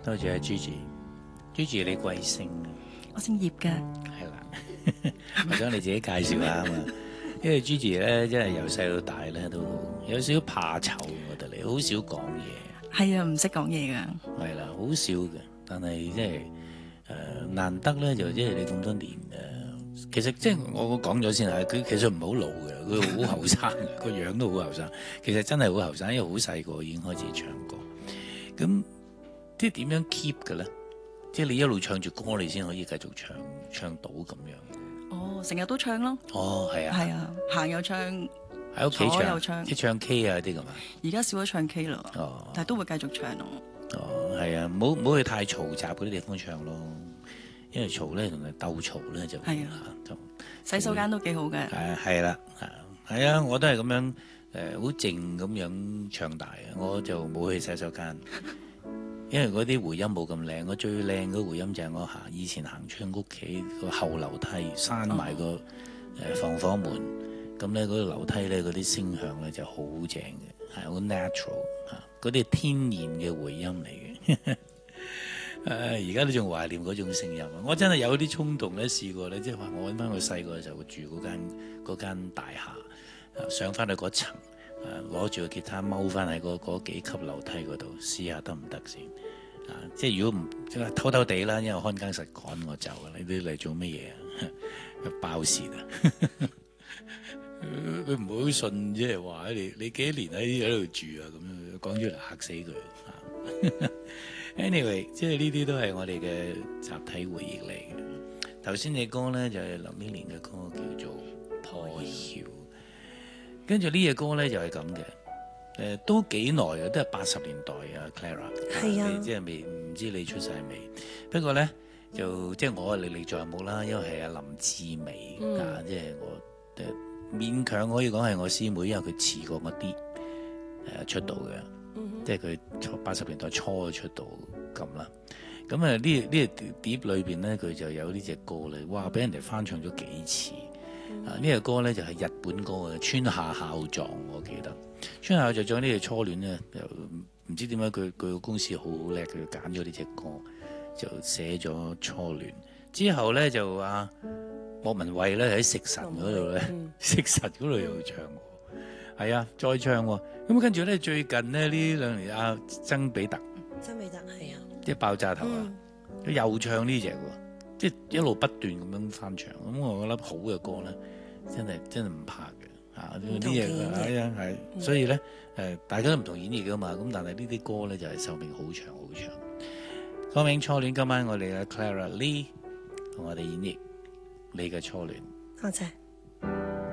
多謝阿 Gigi，Gigi 你貴姓啊？ 我姓葉㗎。 係啦，我想你自己介紹下啊嘛。因為 Gigi 咧，真係由細到大咧都有少少怕醜，我覺得你好少講嘢。 係啊，唔識講嘢㗎。 係啦，好少嘅，但係即係難得咧，就即係你咁多年其實即係我講咗先係，佢其實唔係好老嘅，佢好後生，個樣都好後生。其實真係好後生，因為好細個已經開始唱歌。咁即係點樣 keep 嘅咧？即係你一路唱住歌，你先可以繼續唱到咁樣。 哦，成日都唱咯。 哦，係啊。 係啊，行又唱， 喺屋企坐又唱， 即係唱 K 啊啲咁啊。 而家少咗唱 K 啦。 哦。 但係都會繼續唱咯。 哦，係啊，唔好去太嘈雜嗰啲地方唱咯，因為嘈咧同埋鬥嘈咧就係啊， 就洗手間都幾好嘅。 係啦，係啊，我都係咁樣好靜咁樣唱大嘅，我就冇去洗手間，因為嗰啲回音冇咁靚。我最靚嗰回音就係我以前行出屋企個後樓梯，閂埋個防火門，咁咧嗰個樓梯咧嗰啲聲響咧就好正嘅，係好 natural 嗰啲係天然嘅回音嚟嘅。而家都仲懷念嗰種聲音。我真係有啲衝動咧，試過咧，即係話我揾翻我細個嘅時候住嗰間大廈，上翻去嗰層，攞住個吉他踎翻喺嗰幾級樓梯嗰度，試下得唔得先？即係如果唔即係偷偷地啦，因為看更實趕我走啊！你哋嚟做乜嘢啊？爆竊啊！佢唔會信，即係話你幾年喺度住啊？咁樣講出嚟嚇死佢。Anyway， 即係呢啲都係我哋嘅集體回憶嚟嘅。頭先嘅歌咧就係林憶蓮嘅歌，叫做《破曉》。跟住呢隻歌咧就係咁嘅，都幾耐嘅，都係80年代啊 ，Clara。係啊，即係唔知你出世未？不過咧就即係我歷歷在目啦，因為係阿林志美即係我勉強可以講係我師妹，因為佢遲過我啲出道嘅。即係佢80年代初出道咁啦，咁呢碟裏邊咧，佢就有呢隻歌咧，哇！俾人哋翻唱咗幾次。呢隻歌咧就係日本歌嘅《村下孝壯》，我記得。村下孝壯呢隻初戀咧，又唔知點解佢個公司好叻，佢揀咗呢隻歌，就寫咗初戀。之後咧就莫文蔚咧喺食神嗰度咧，食神嗰度又唱。係啊，再唱喎。咁跟住咧，最近呢兩年曾比特係啊，即係爆炸頭佢又唱呢隻喎，即係一路不斷咁樣翻唱。咁我覺得好嘅歌咧，真係唔怕嘅呢隻係啊係。所以咧大家都唔同演繹噶嘛。咁但係呢啲歌咧就係壽命好長好長。歌名初戀，今晚我哋嘅 Clara Lee 同我哋演繹你嘅初戀。 多謝。